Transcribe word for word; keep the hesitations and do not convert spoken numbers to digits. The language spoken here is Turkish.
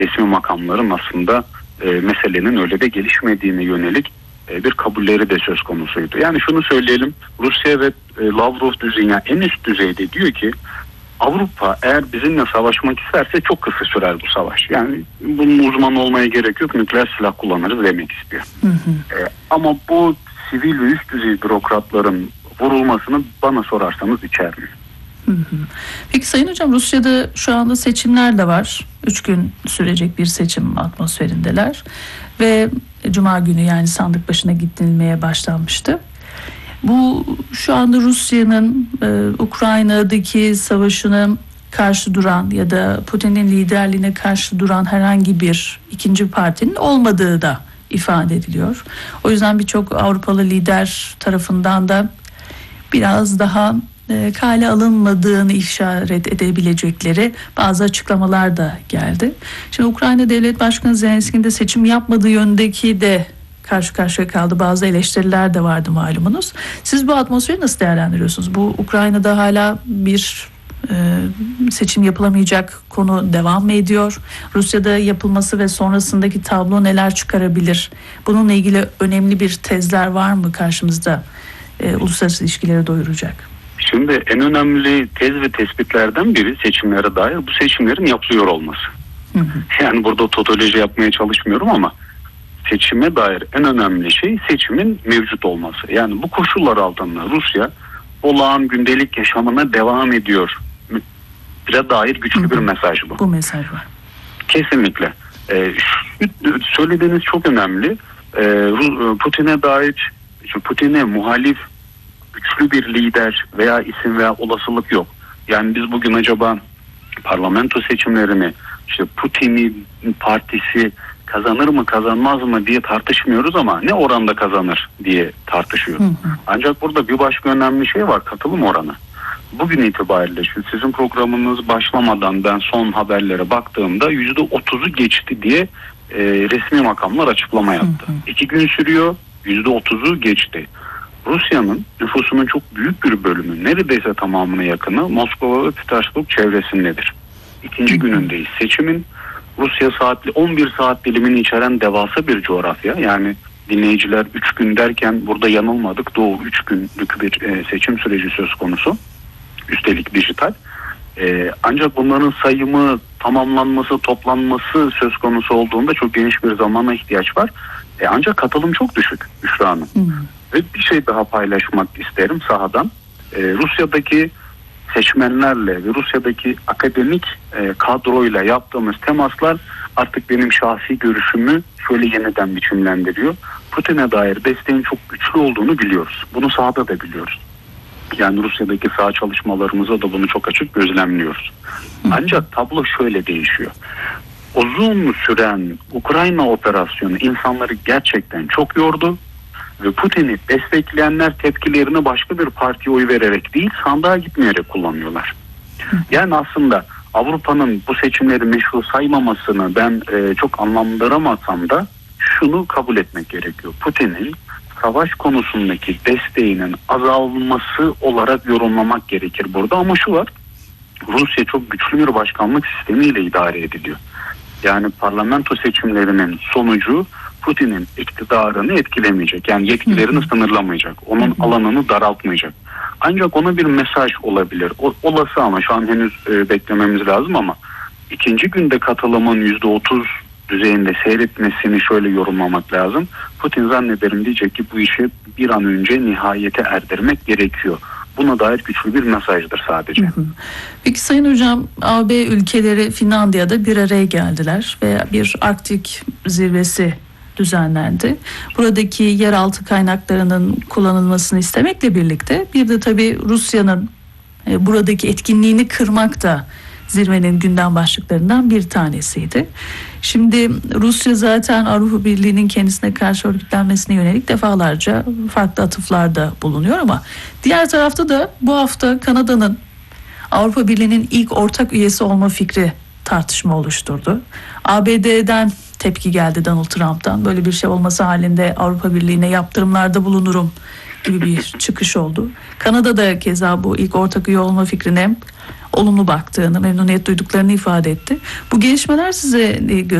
resmi makamların aslında e, meselenin öyle de gelişmediğine yönelik e, bir kabulleri de söz konusuydu. Yani şunu söyleyelim, Rusya ve e, Lavrov düzeyi, yani en üst düzeyde diyor ki Avrupa eğer bizimle savaşmak isterse çok kısa sürer bu savaş. Yani bunun uzmanı olmaya gerek yok, nükleer silah kullanırız demek istiyor. Hı hı. E, ama bu sivil ve üst düzey bürokratların vurulmasını bana sorarsanız içermiyor. Hı hı. Peki Sayın Hocam, Rusya'da şu anda seçimler de var. Üç gün sürecek bir seçim atmosferindeler. Ve Cuma günü, yani sandık başına gidilmeye başlanmıştı. Bu şu anda Rusya'nın e, Ukrayna'daki savaşına karşı duran ya da Putin'in liderliğine karşı duran herhangi bir ikinci partinin olmadığı da ifade ediliyor. O yüzden birçok Avrupalı lider tarafından da biraz daha e, kale alınmadığını işaret edebilecekleri bazı açıklamalar da geldi. Şimdi Ukrayna Devlet Başkanı Zelenski'nin de seçim yapmadığı yönündeki de karşı karşıya kaldı. Bazı eleştiriler de vardı malumunuz. Siz bu atmosferi nasıl değerlendiriyorsunuz? Bu Ukrayna'da hala bir e, seçim yapılamayacak konu devam mı ediyor? Rusya'da yapılması ve sonrasındaki tablo neler çıkarabilir? Bununla ilgili önemli bir tezler var mı karşımızda e, uluslararası ilişkileri doyuracak? Şimdi en önemli tez ve tespitlerden biri seçimlere dair bu seçimlerin yapılıyor olması. Hı hı. Yani burada totoloji yapmaya çalışmıyorum ama seçime dair en önemli şey seçimin mevcut olması. Yani bu koşullar altında Rusya olağan gündelik yaşamına devam ediyor. Bire dair güçlü bir mesaj bu. Bu mesaj var. Kesinlikle. Ee, şu, söylediğiniz çok önemli. Ee, Putin'e dair, Putin'e muhalif güçlü bir lider veya isim veya olasılık yok. Yani biz bugün acaba parlamento seçimlerini işte Putin'in partisi kazanır mı kazanmaz mı diye tartışmıyoruz ama ne oranda kazanır diye tartışıyoruz. Hı hı. Ancak burada bir başka önemli şey var, katılım oranı. Bugün itibariyle şimdi sizin programınız başlamadan ben son haberlere baktığımda yüzde otuzu geçti diye e, resmi makamlar açıklama yaptı. Hı hı. İki gün sürüyor, yüzde otuzu geçti. Rusya'nın nüfusunun çok büyük bir bölümü, neredeyse tamamına yakını Moskova ve Petersburg çevresindedir. İkinci hı hı. günündeyiz seçimin. Rusya saatli on bir saat dilimini içeren devasa bir coğrafya. Yani dinleyiciler üç gün derken burada yanılmadık. Doğu üç günlük bir e, seçim süreci söz konusu. Üstelik dijital. E, ancak bunların sayımı, tamamlanması, toplanması söz konusu olduğunda çok geniş bir zamana ihtiyaç var. E, ancak katılım çok düşük Büşra Hanım. Hmm. Ve bir şey daha paylaşmak isterim sahadan. E, Rusya'daki seçmenlerle ve Rusya'daki akademik e, kadroyla yaptığımız temaslar artık benim şahsi görüşümü şöyle yeniden biçimlendiriyor. Putin'e dair desteğin çok güçlü olduğunu biliyoruz. Bunu sahada da biliyoruz. Yani Rusya'daki saha çalışmalarımızda da bunu çok açık gözlemliyoruz. Ancak tablo şöyle değişiyor. Uzun süren Ukrayna operasyonu insanları gerçekten çok yordu. Ve Putin'i destekleyenler tepkilerini başka bir partiye oy vererek değil, sandığa gitmeyerek kullanıyorlar. Yani aslında Avrupa'nın bu seçimleri meşru saymamasını ben e, çok anlamlandıramasam da şunu kabul etmek gerekiyor. Putin'in savaş konusundaki desteğinin azalması olarak yorumlamak gerekir burada. Ama şu var, Rusya çok güçlü bir başkanlık sistemiyle idare ediliyor. Yani parlamento seçimlerinin sonucu Putin'in iktidarını etkilemeyecek. Yani yetkilerini hı hı. sınırlamayacak. Onun hı hı. alanını daraltmayacak. Ancak ona bir mesaj olabilir. O, olası ama şu an henüz e, beklememiz lazım ama ikinci günde katılımın yüzde otuz düzeyinde seyretmesini şöyle yorumlamak lazım. Putin zannederim diyecek ki bu işi bir an önce nihayete erdirmek gerekiyor. Buna dair güçlü bir mesajdır sadece. Hı hı. Peki Sayın Hocam, A B ülkeleri Finlandiya'da bir araya geldiler ve bir Arktik zirvesi düzenlendi. Buradaki yeraltı kaynaklarının kullanılmasını istemekle birlikte bir de tabii Rusya'nın e, buradaki etkinliğini kırmak da zirvenin gündem başlıklarından bir tanesiydi. Şimdi Rusya zaten Avrupa Birliği'nin kendisine karşı örgütlenmesine yönelik defalarca farklı atıflarda bulunuyor ama diğer tarafta da bu hafta Kanada'nın Avrupa Birliği'nin ilk ortak üyesi olma fikri tartışma oluşturdu. A B D'den tepki geldi, Donald Trump'tan. Böyle bir şey olması halinde Avrupa Birliği'ne yaptırımlarda bulunurum gibi bir çıkış oldu. Kanada da keza bu ilk ortak üye olma fikrine olumlu baktığını, memnuniyet duyduklarını ifade etti. Bu gelişmeler size ne